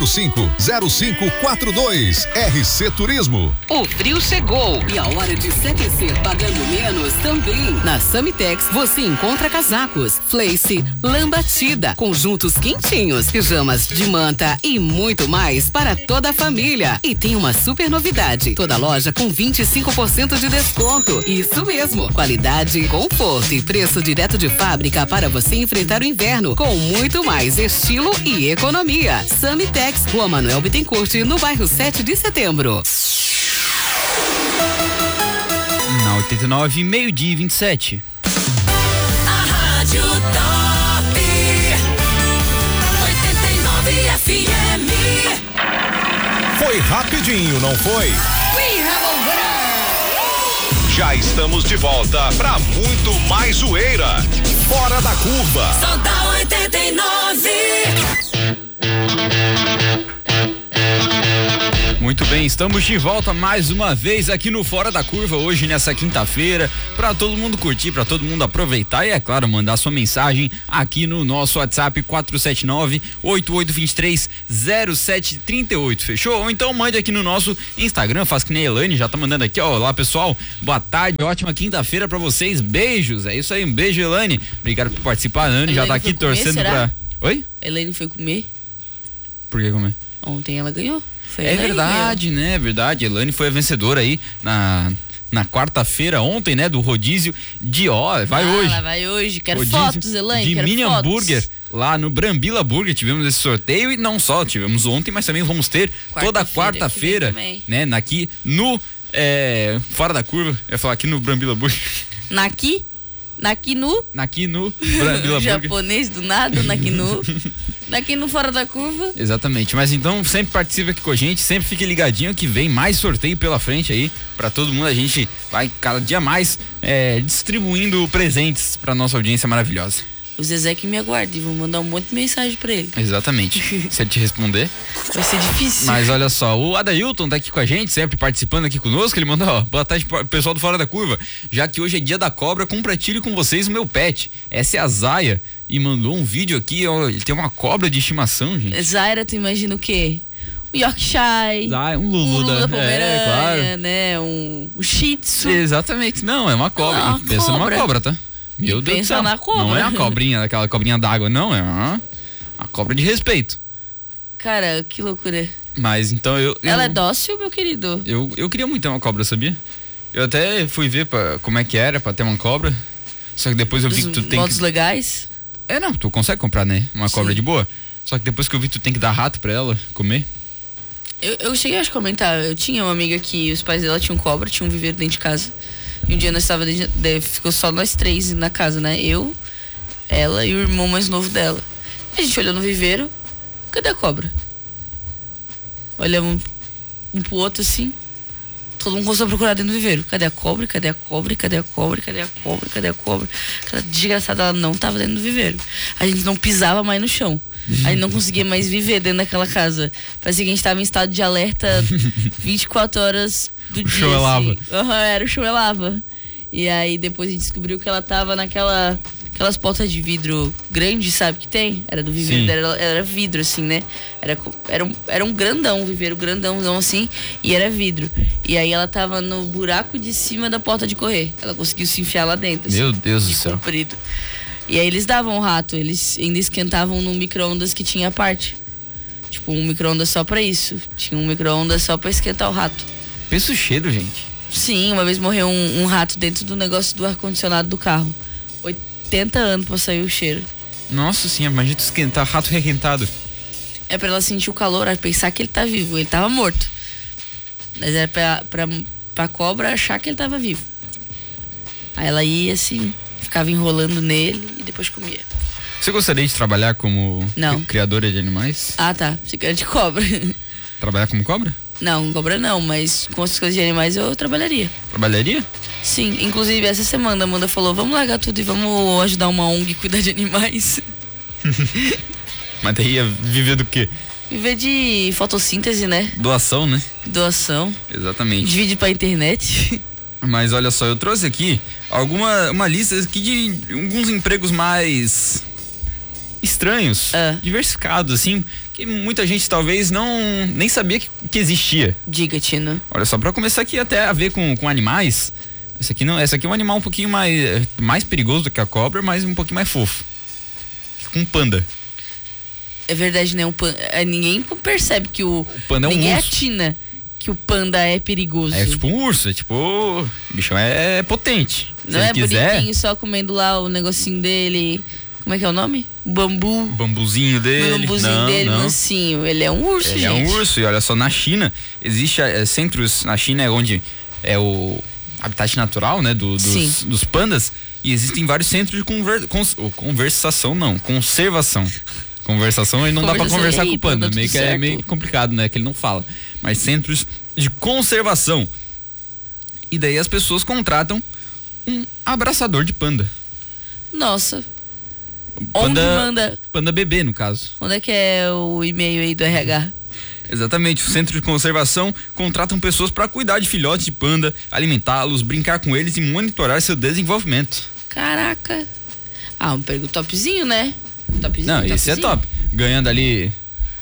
991450542. RC Turismo. O frio chegou e a hora de se aquecer pagando menos também. Na Samitex você encontra casacos, fleece, lã batida, conjuntos quentinhos, pijamas de manta e muito mais para toda a família. E tem uma super novidade: toda loja com 25% de desconto. Isso mesmo, qualidade, conforto e preço direto de fábrica para você enfrentar o inverno com muito mais estilo e economia. Samitex, Rua Manuel Bittencourt, no bairro 7 de Setembro. Na 89, meio-dia e 27. A Rádio Top 89 FM. Foi rapidinho, não foi? Já estamos de volta para muito mais zoeira. Fora da curva. Só dá 89. Muito bem, estamos de volta mais uma vez aqui no Fora da Curva, hoje nessa quinta-feira, para todo mundo curtir, para todo mundo aproveitar e, é claro, mandar sua mensagem aqui no nosso WhatsApp 479-8823-0738, fechou? Ou então mande aqui no nosso Instagram, faz que nem a Elaine, já tá mandando aqui, ó. Olá, pessoal, boa tarde, ótima quinta-feira para vocês, beijos, é isso aí, um beijo, Elaine, obrigado por participar. A Anne já tá aqui torcendo pra... Oi? A Elaine foi comer? Por que comer? Ontem ela ganhou. É verdade, né? É verdade. Elaine foi a vencedora aí na quarta-feira, ontem, né? Do rodízio de vai hoje. Ela vai hoje. Quero rodízio fotos, Elaine. De quero mini fotos. hambúrguer lá no Brambila Burger. Tivemos esse sorteio e não só tivemos ontem, mas também vamos ter toda quarta-feira, né? Aqui no Fora da Curva. Eu ia falar aqui no Brambila Burger. Aqui no Brambila Burger. Japonês do nada, Aqui no Fora da Curva. Exatamente, mas então sempre participa aqui com a gente, sempre fique ligadinho que vem mais sorteio pela frente aí pra todo mundo. A gente vai cada dia mais distribuindo presentes pra nossa audiência maravilhosa. O Zezé que me aguarde, vou mandar um monte de mensagem pra ele. Exatamente. Se ele te responder, vai ser difícil. Mas olha só, o Adailton tá aqui com a gente, sempre participando aqui conosco. Ele mandou, boa tarde pessoal do Fora da Curva, já que hoje é dia da cobra, compartilho com vocês o meu pet. Essa é a Zaya e mandou um vídeo aqui, ó, ele tem uma cobra de estimação, gente. Zaira, tu imagina o quê? Um Yorkshire, um Lulu da Pomerânia, claro. né? Um Shih Tzu. Exatamente, não, é uma cobra. Pensa numa cobra, tá? Meu Deus do céu. Na cobra. Não é a cobrinha, aquela cobrinha d'água, não, é uma cobra de respeito. Cara, que loucura. Mas então Ela é dócil, meu querido? Eu queria muito ter uma cobra, sabia? Eu até fui ver como é que era pra ter uma cobra. Só que depois eu vi que tu tem modos legais? Não, tu consegue comprar, né? Uma cobra de boa. Só que depois que eu vi que tu tem que dar rato pra ela comer. Eu cheguei a comentar, eu tinha uma amiga que os pais dela tinham cobra, tinham um viveiro dentro de casa. E um dia nós ficou só nós três na casa, né? Eu, ela e o irmão mais novo dela. A gente olhou no viveiro, cadê a cobra? Olhamos um pro outro assim, todo mundo começou a procurar dentro do viveiro. Cadê a cobra? Cadê a cobra? Cadê a cobra? Cadê a cobra? Cadê a cobra? Aquela desgraçada, ela não tava dentro do viveiro. A gente não pisava mais no chão. A gente não conseguia mais viver dentro daquela casa. Parecia que a gente tava em estado de alerta 24 horas do dia. O chão é lava. Era o chão é lava. E aí depois a gente descobriu que ela tava aquelas portas de vidro grandes, sabe, que tem? Era do viveiro dela, era vidro assim, né? Era um grandão, um viveiro grandãozão assim, e era vidro. E aí ela tava no buraco de cima da porta de correr. Ela conseguiu se enfiar lá dentro. Assim, meu Deus do céu. Comprido. E aí eles davam o rato, eles ainda esquentavam no micro-ondas que tinha a parte. Tipo, um micro-ondas só pra isso. Tinha um micro-ondas só pra esquentar o rato. Pensa o cheiro, gente. Sim, uma vez morreu um rato dentro do negócio do ar-condicionado do carro. 80 anos pra sair o cheiro. Nossa senhora, imagina tu esquentar rato requentado. É pra ela sentir o calor, pensar que ele tá vivo, ele tava morto. Mas era pra cobra achar que ele tava vivo. Aí ela ia assim, ficava enrolando nele e depois comia. Você gostaria de trabalhar como criadora de animais? Ah, tá. Você quer de cobra. Trabalhar como cobra? Não, cobra não, mas com as coisas de animais eu trabalharia. Trabalharia? Sim, inclusive essa semana a Amanda falou, vamos largar tudo e vamos ajudar uma ONG a cuidar de animais. Mas daí ia viver do quê? Viver de fotossíntese, né? Doação, né? Doação. Exatamente. De vídeo pra internet. Mas olha só, eu trouxe aqui uma lista aqui de alguns empregos mais estranhos, diversificados, assim, que e muita gente talvez nem sabia que existia. Diga, Tino. Olha só, pra começar aqui até a ver com animais, essa aqui é um animal um pouquinho mais perigoso do que a cobra, mas um pouquinho mais fofo. Com panda. É verdade, né? Ninguém percebe que o panda é um ninguém urso. atina que o panda é perigoso. É tipo um urso, o bichão é potente. Não Se é ele quiser, bonitinho só comendo lá o negocinho dele. Como é que é o nome? o bambuzinho dele. O bambuzinho dele, mansinho. Ele é um urso, Ele gente. é um urso, e olha só, na China, existe centros, na China é onde é o habitat natural, né, dos pandas, e existem vários centros de conservação. Conversação, e não dá pra conversar com o panda, é meio complicado, né, que ele não fala. Mas centros de conservação. E daí as pessoas contratam um abraçador de panda. Nossa. Onde manda? Panda bebê, no caso. Onde é que é o e-mail aí do RH? Exatamente, o centro de conservação contratam pessoas para cuidar de filhotes de panda, alimentá-los, brincar com eles e monitorar seu desenvolvimento. Caraca. Um emprego topzinho, né? Topzinho, não, esse é top. Ganhando ali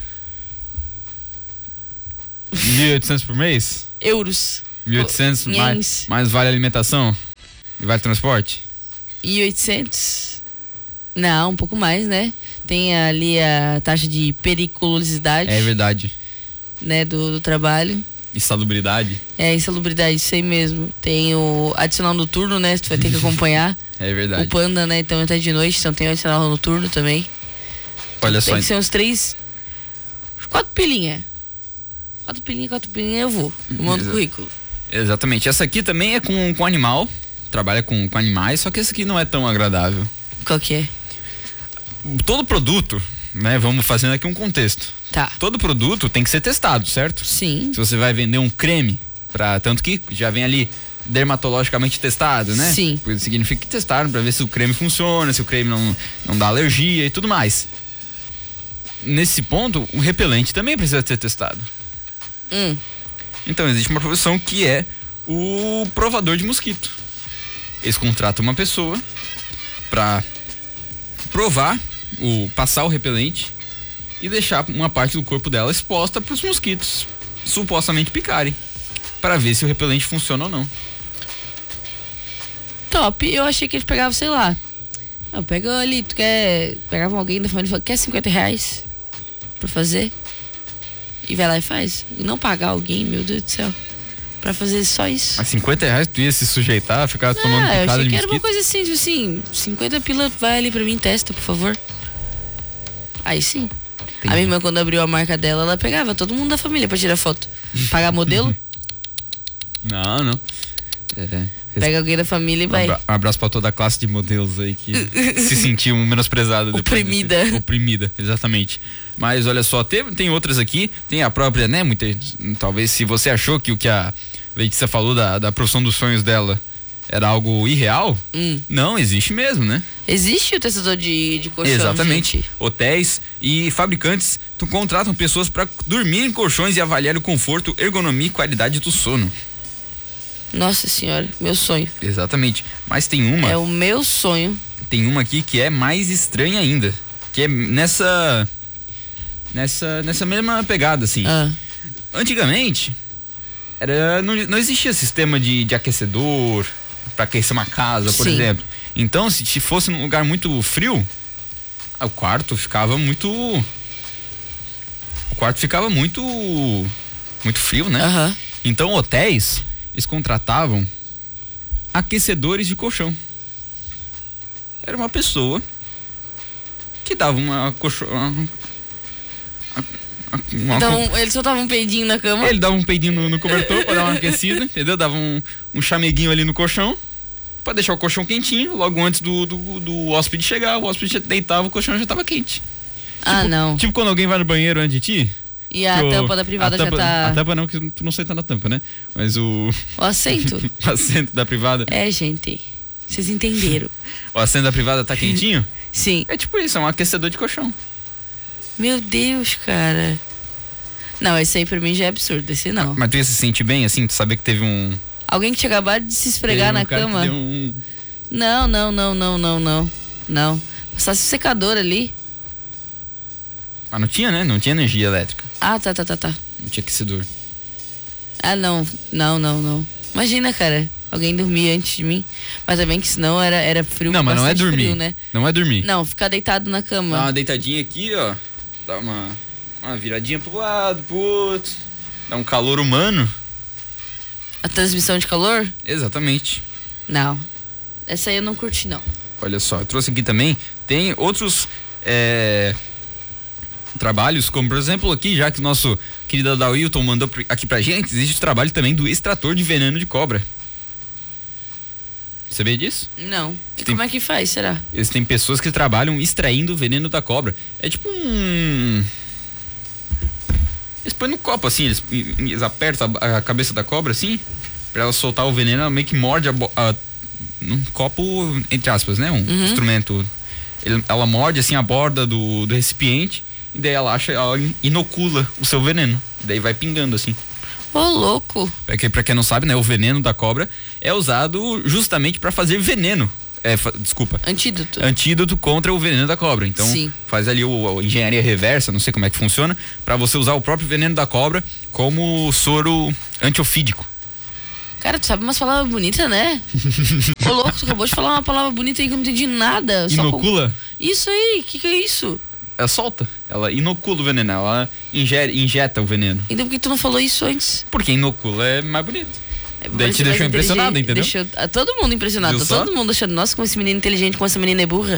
1.800 por mês? Euros. 1.800 mais vale alimentação e vale transporte? 1.800? Não, um pouco mais, né? Tem ali a taxa de periculosidade. É verdade. Né, do trabalho. Insalubridade. Insalubridade, isso aí mesmo. Tem o adicional noturno, né? Tu vai ter que acompanhar. É verdade. O panda, né? Então até de noite, então tem o adicional noturno também. Olha só. Tem que ser uns 4 pilinhas. 4 pilinhas eu vou. Eu mando o currículo. Exatamente. Essa aqui também é com animal. Trabalha com animais, só que essa aqui não é tão agradável. Qual que é? Todo produto, né? Vamos fazendo aqui um contexto. Tá. Todo produto tem que ser testado, certo? Sim. Se você vai vender um creme, tanto que já vem ali dermatologicamente testado, né? Sim. Isso significa que testaram para ver se o creme funciona, se o creme não dá alergia e tudo mais. Nesse ponto, o repelente também precisa ser testado. Então existe uma profissão que é o provador de mosquito. Eles contratam uma pessoa para provar, passar o repelente e deixar uma parte do corpo dela exposta para os mosquitos supostamente picarem, para ver se o repelente funciona ou não. Top. Eu achei que eles pegavam, sei lá, pega ali, pegavam alguém da família e falava, quer R$50 pra fazer? E vai lá e faz. E não pagar alguém, meu Deus do céu, pra fazer só isso. Mas R$50 tu ia se sujeitar a ficar tomando picada de mosquito? Eu achei que era uma coisa assim, tipo assim, 50 pila, vai ali pra mim, testa, por favor. Aí sim. Entendi. A minha irmã, quando abriu a marca dela, ela pegava todo mundo da família pra tirar foto. Pagar modelo? Não. Pega alguém da família e vai. Um abraço pra toda a classe de modelos aí que se sentiu menosprezada. Oprimida, exatamente. Mas olha só, tem outras aqui, tem a própria, né? Talvez se você achou que o que a Letícia falou da profissão dos sonhos dela era algo irreal, não, existe mesmo, né? Existe o testador de colchão. Exatamente. Gente. Hotéis e fabricantes contratam pessoas para dormir em colchões e avaliar o conforto, ergonomia e qualidade do sono. Nossa senhora, meu sonho. Exatamente. Mas tem uma. É o meu sonho. Tem uma aqui que é mais estranha ainda. Que é nessa mesma pegada, assim. Antigamente, não existia sistema de aquecedor para aquecer uma casa, por exemplo. Então, se fosse num lugar muito frio, o quarto ficava muito frio, né? Então, hotéis, eles contratavam aquecedores de colchão. Era uma pessoa que dava uma então, ele soltava um peidinho na cama? Ele dava um peidinho no cobertor pra dar uma aquecida, entendeu? Dava um chameguinho ali no colchão pra deixar o colchão quentinho. Logo antes do hóspede chegar, o hóspede deitava, o colchão já tava quente. Não. Tipo quando alguém vai no banheiro antes de ti. E a tampa da privada já tá... A tampa não, que tu não senta na tampa, né? Mas o assento. O assento da privada. Gente, vocês entenderam. O assento da privada tá quentinho? Sim. É tipo isso, é um aquecedor de colchão. Meu Deus, cara. Não, esse aí pra mim já é absurdo, esse não. Mas tu ia se sentir bem, assim, tu saber que teve um... Alguém que tinha acabado de se esfregar na cama? Não. Passasse o secador ali. Mas não tinha, né? Não tinha energia elétrica. Ah, tá. Não tinha aquecedor. Ah, não. Imagina, cara, alguém dormir antes de mim. Mas também que senão era frio. Não, mas não é bastante dormir. frio, né? Não é dormir. Não, ficar deitado na cama. Dá uma deitadinha aqui, ó. Dá uma viradinha pro lado, pro outro. Dá um calor humano. A transmissão de calor? Exatamente. Não. Essa aí eu não curti, não. Olha só, eu trouxe aqui também. Tem outros trabalhos, como por exemplo aqui, já que o nosso querido Adalilton mandou aqui pra gente, existe o trabalho também do extrator de veneno de cobra. Você sabia disso? Não. E como é que faz, será? Tem pessoas que trabalham extraindo o veneno da cobra. É tipo um... Eles põem no copo assim, eles apertam a cabeça da cobra assim, pra ela soltar o veneno, ela meio que morde um copo, entre aspas, né? Um instrumento. Ela morde assim a borda do recipiente e daí ela inocula o seu veneno. Daí vai pingando assim. Ô, louco. Pra quem não sabe, né? O veneno da cobra é usado justamente pra fazer veneno. Desculpa. Antídoto contra o veneno da cobra. Então, sim, faz ali a engenharia reversa, não sei como é que funciona, pra você usar o próprio veneno da cobra como soro antiofídico. Cara, tu sabe umas palavras bonitas, né? Ô, louco, tu acabou de falar uma palavra bonita aí que eu não entendi nada. Inocula? Isso aí, que é isso? Ela solta, ela inocula o veneno, ela injeta o veneno. Então por que tu não falou isso antes? Porque inocula é mais bonito. Daí te deixou impressionado, entendeu? Deixou todo mundo impressionado. Viu Todo só? mundo achando, nossa, como esse menino é inteligente, como essa menina é burra.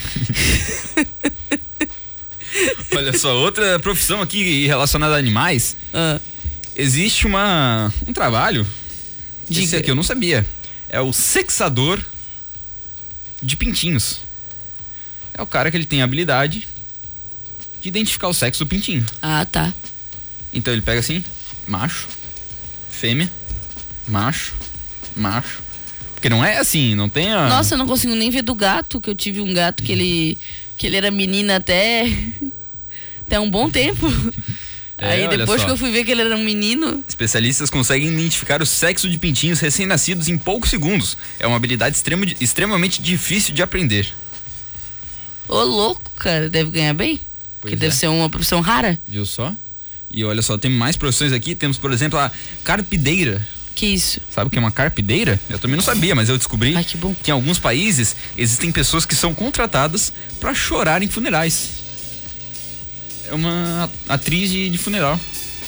Olha só, outra profissão aqui relacionada a animais. Existe um trabalho. Esse aqui eu não sabia. É o sexador de pintinhos. É o cara que ele tem a habilidade de identificar o sexo do pintinho. Ah, tá. Então ele pega assim, macho, fêmea, macho. Porque não é assim, não tem a... Nossa, eu não consigo nem ver do gato, que eu tive um gato que ele era menina até um bom tempo. Aí depois que eu fui ver que ele era um menino... Especialistas conseguem identificar o sexo de pintinhos recém-nascidos em poucos segundos. É uma habilidade extremamente difícil de aprender. Ô, louco, cara, deve ganhar bem? Porque deve ser uma profissão rara. Viu só? E olha só, tem mais profissões aqui. Temos, por exemplo, a carpideira. Que isso? Sabe o que é uma carpideira? Eu também não sabia, mas eu descobri. Ai, que bom. Que em alguns países existem pessoas que são contratadas pra chorar em funerais. É uma atriz de funeral.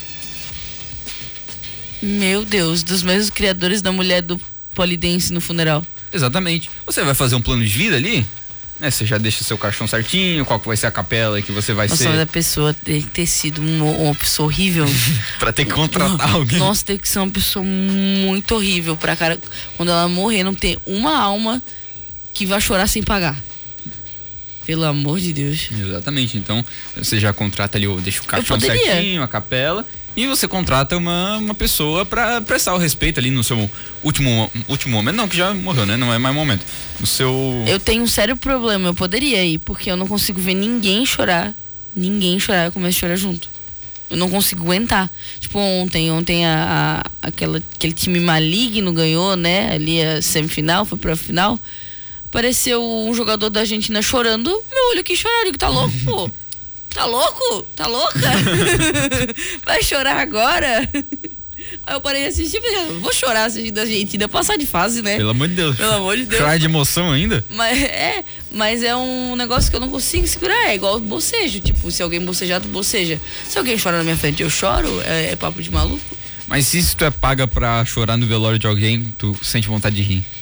Meu Deus, dos mesmos criadores da mulher do polidense no funeral. Exatamente. Você vai fazer um plano de vida ali, né? Você já deixa seu caixão certinho, qual que vai ser a capela que você vai ser. Nossa, mas a pessoa tem que ter sido uma pessoa horrível. Pra ter que contratar alguém. Nossa, tem que ser uma pessoa muito horrível pra cara, quando ela morrer, não ter uma alma que vai chorar sem pagar. Pelo amor de Deus. Exatamente, então você já contrata ali, deixa o caixão certinho, a capela, e você contrata uma pessoa pra prestar o respeito ali no seu último momento, não, que já morreu, né, não é mais momento, no seu... Eu tenho um sério problema, eu poderia ir, porque eu não consigo ver ninguém chorar, eu começo a chorar junto. Eu não consigo aguentar. Tipo, ontem aquele time maligno ganhou, né, ali a semifinal, foi pra final. Apareceu um jogador da Argentina chorando. Meu olho aqui chorar, eu digo, tá louco, pô? Tá louco? Tá louca? Vai chorar agora? Aí eu parei de assistir, falei, vou chorar assistindo a Argentina, passar de fase, né? Pelo amor de Deus. Pelo amor de Deus. Chorar de emoção ainda? Mas é um negócio que eu não consigo segurar, é igual bocejo. Tipo, se alguém bocejar, tu boceja. Se alguém chora na minha frente, eu choro, é papo de maluco. Mas se tu é paga pra chorar no velório de alguém, tu sente vontade de rir?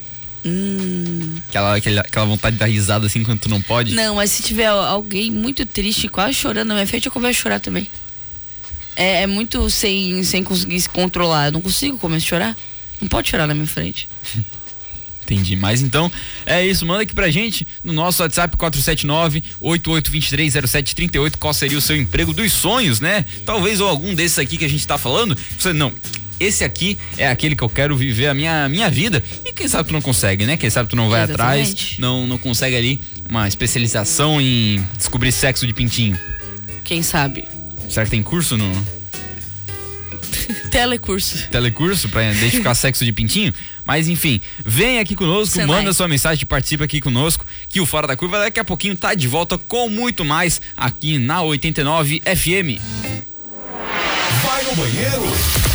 Aquela vontade de dar risada assim quando tu não pode? Não, mas se tiver alguém muito triste, quase chorando na minha frente, eu começo a chorar também. É muito sem conseguir se controlar. Eu não consigo começar a chorar. Não pode chorar na minha frente. Entendi, mas então é isso, manda aqui pra gente no nosso WhatsApp 479-8823-0738 qual seria o seu emprego dos sonhos, né? Talvez ou algum desses aqui que a gente tá falando, você não... Esse aqui é aquele que eu quero viver a minha vida. E quem sabe tu não consegue, né? Quem sabe tu não vai atrás, não consegue ali uma especialização em descobrir sexo de pintinho. Quem sabe? Será que tem curso no... Telecurso pra identificar sexo de pintinho? Mas enfim, vem aqui conosco, manda sua mensagem, participa aqui conosco, que o Fora da Curva daqui a pouquinho tá de volta com muito mais aqui na 89 FM. Vai no banheiro?